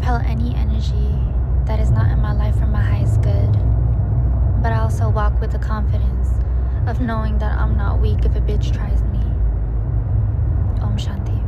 repel any energy that is not in my life for my highest good. But I also walk with the confidence of knowing that I'm not weak if a bitch tries me. Om Shanti.